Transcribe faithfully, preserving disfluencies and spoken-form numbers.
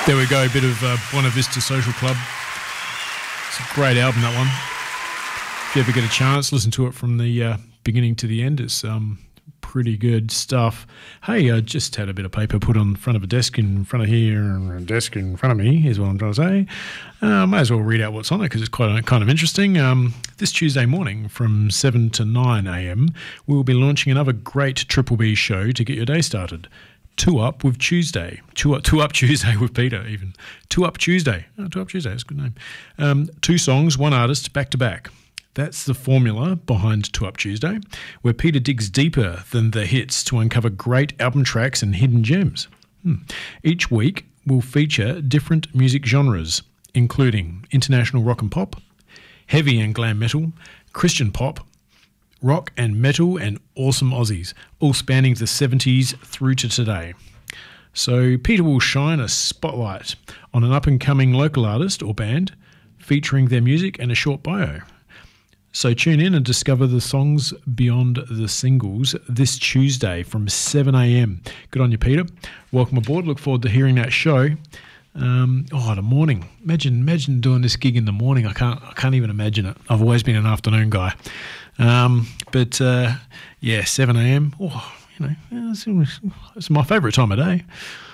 There we go, a bit of uh, Buena Vista Social Club. It's a great album, that one. If you ever get a chance, listen to it from the uh, beginning to the end. It's um, pretty good stuff. Hey, I just had a bit of paper put on front of a desk in front of here, and a desk in front of me is what I'm trying to say. I uh, may as well read out what's on it because it's quite kind of interesting. Um, this Tuesday morning from seven to nine a.m, we'll be launching another great Triple B show to get your day started. Two Up with Tuesday. Two Up, two up Tuesday with Peter, even. Two Up Tuesday. Oh, Two Up Tuesday, that's a good name. Um, two songs, one artist, back to back. That's the formula behind Two Up Tuesday, where Peter digs deeper than the hits to uncover great album tracks and hidden gems. Hmm. Each week will feature different music genres, including international rock and pop, heavy and glam metal, Christian pop, rock and metal, and awesome Aussies, all spanning the seventies through to today. So Peter will shine a spotlight on an up-and-coming local artist or band, featuring their music and a short bio. So tune in and discover the songs beyond the singles this Tuesday from seven a.m. Good on you, Peter. Welcome aboard. Look forward to hearing that show. Um, oh, the morning. Imagine, imagine doing this gig in the morning. I can't, I can't even imagine it. I've always been an afternoon guy. Um, but uh, yeah, seven a.m. Oh, you know, it's, it's my favourite time of day.